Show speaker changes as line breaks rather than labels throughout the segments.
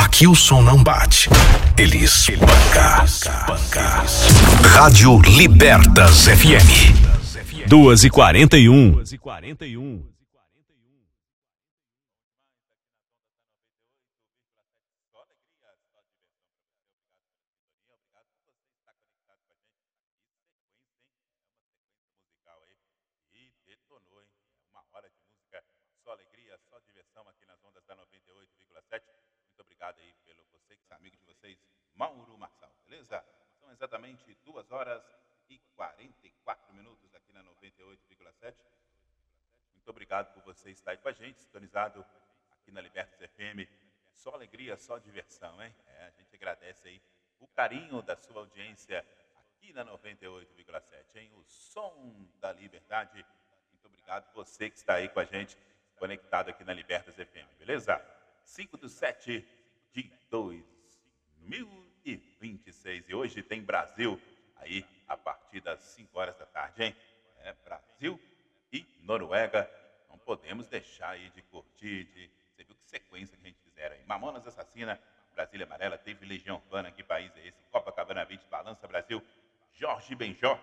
Aqui o som não bate. Ele espanca. Rádio Libertas FM.
2h41.
Detonou, hein? Uma hora de música, só alegria, só diversão aqui nas ondas da 98,7. Muito obrigado aí pelo você, que é amigo de vocês, Mauro Marçal, beleza? São exatamente 2 horas e 44 minutos aqui na 98,7. Muito obrigado por você estar aí com a gente, sintonizado aqui na Libertas FM. Só alegria, só diversão, hein? A gente agradece aí o carinho da sua audiência aqui na 98,7, hein? O som da liberdade. Muito obrigado você que está aí com a gente, conectado aqui na Libertas FM, beleza? 5/7 de 2026. E hoje tem Brasil aí a partir das 5 horas da tarde, hein? Brasil e Noruega. Não podemos deixar aí de curtir, você viu que sequência que a gente fizeram aí. Mamonas Assassina, Brasília Amarela, teve Legião Urbana, que país é esse? Copacabana Beach, Balança Brasil, Jorge Benjó,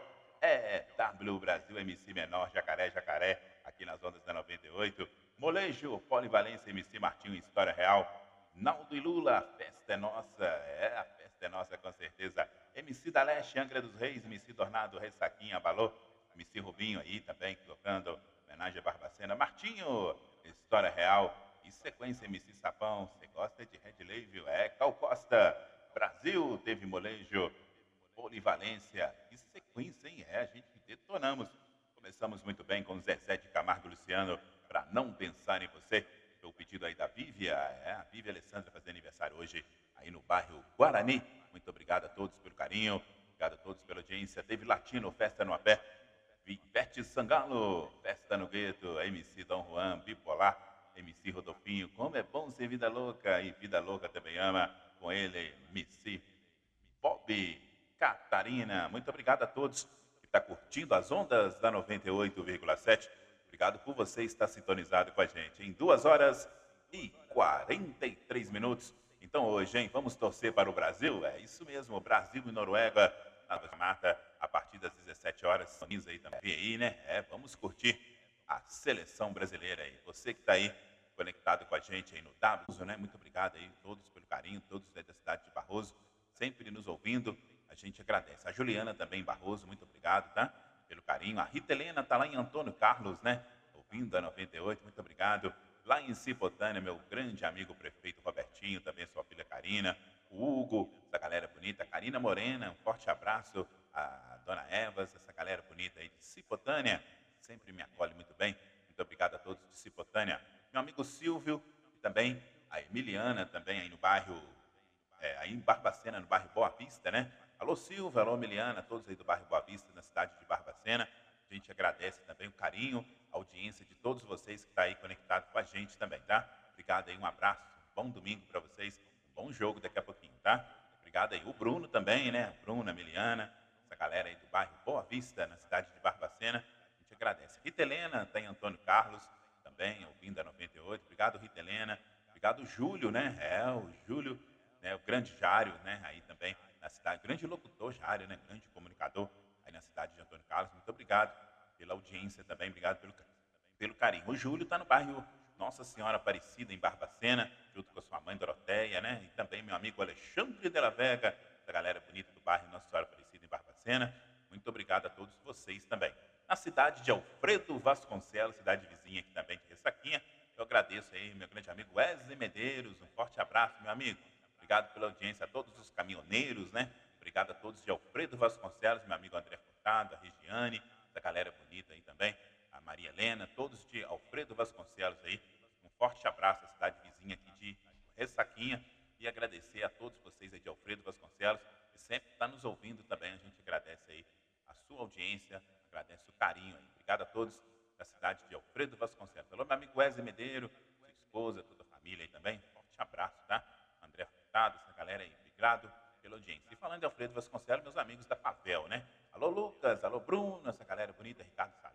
W Brasil, MC Menor, Jacaré, aqui nas ondas da 98. Molejo, Polivalência, MC Martinho, História Real. Naldo e Lula, a festa é nossa. A festa é nossa, com certeza. MC da Leste, Angra dos Reis, MC Tornado, Ressaquinha, Balô. MC Rubinho aí também, tocando homenagem a Barbacena. Martinho, História Real. E sequência, MC Sapão. Você gosta de Red Label? Cal Costa. Brasil, teve Molejo. Polivalência, que sequência, hein? A gente detonamos. Começamos muito bem com Zezé de Camargo e Luciano, para não pensar em você. O pedido aí da Vívia, a Vívia Alessandra fazendo aniversário hoje aí no bairro Guarani. Muito obrigado a todos pelo carinho, obrigado a todos pela audiência. Teve Latino, Festa no Apé, Ivete Sangalo, Festa no Gueto, MC Dom Juan, Bipolar, MC Rodolfinho, como é bom ser Vida Louca, e Vida Louca também ama, com ele, MC Bob, Catarina. Muito obrigado a todos que estão curtindo as ondas da 98,7. Obrigado por você estar sintonizado com a gente. Em 2 horas e 43 minutos. Então hoje, hein, vamos torcer para o Brasil? É isso mesmo, Brasil e Noruega, na mata, a partir das 17 horas. Aí também, aí, né? Vamos curtir a seleção brasileira aí. Você que está aí conectado com a gente aí no W, né? Muito obrigado aí todos pelo carinho, todos da cidade de Barroso, sempre nos ouvindo. A gente agradece. A Juliana também, Barroso, muito obrigado, tá? Pelo carinho. A Rita Helena está lá em Antônio Carlos, né? Ouvindo a 98, muito obrigado. Lá em Cipotânia, meu grande amigo prefeito Robertinho, também sua filha Karina, o Hugo, essa galera bonita, a Karina Morena, um forte abraço. A dona Evas, essa galera bonita aí de Cipotânia, sempre me acolhe muito bem. Muito obrigado a todos de Cipotânia. Meu amigo Silvio, e também a Emiliana, também aí no bairro, aí em Barbacena, no bairro Boa Vista, né? Alô Silva, alô Emiliana, todos aí do bairro Boa Vista, na cidade de Barbacena. A gente agradece também o carinho, a audiência de todos vocês que estão aí conectados com a gente também, tá? Obrigado aí, um abraço, um bom domingo para vocês, um bom jogo daqui a pouquinho, tá? Obrigado aí. O Bruno também, né? O Bruno, a Emiliana, essa galera aí do bairro Boa Vista, na cidade de Barbacena. A gente agradece. Rita Helena, está em Antônio Carlos, também, ouvindo a 98. Obrigado, Rita Helena. Obrigado, Júlio, né? O Júlio, né? O grande Jário, né? Aí também na cidade, grande locutor Jário, né? Grande comunicador aí na cidade de Antônio Carlos. Muito obrigado pela audiência também, obrigado pelo carinho. O Júlio está no bairro Nossa Senhora Aparecida, em Barbacena, junto com a sua mãe Doroteia, né? E também meu amigo Alexandre de la Vega, da galera bonita do bairro Nossa Senhora Aparecida, em Barbacena. Muito obrigado a todos vocês também. Na cidade de Alfredo Vasconcelos, cidade vizinha aqui também de Ressaquinha, eu agradeço aí meu grande amigo Wesley Medeiros, um forte abraço, meu amigo. Obrigado pela audiência a todos os caminhoneiros, né? Obrigado a todos de Alfredo Vasconcelos, meu amigo André Furtado, a Regiane, essa galera bonita aí também, a Maria Helena, todos de Alfredo Vasconcelos aí. Um forte abraço à cidade vizinha aqui de Ressaquinha e agradecer a todos vocês aí de Alfredo Vasconcelos, que sempre está nos ouvindo também. A gente agradece aí a sua audiência, agradece o carinho aí. Obrigado a todos da cidade de Alfredo Vasconcelos. Alô, meu amigo Wesley Medeiro, sua esposa, toda a família aí também. Forte abraço, tá? André Furtado, essa galera aí, obrigado pela audiência. E falando de Alfredo Vasconcelos, meus amigos da Pavel, né? Alô, Lucas, alô, Bruno, essa galera bonita, Ricardo Salles.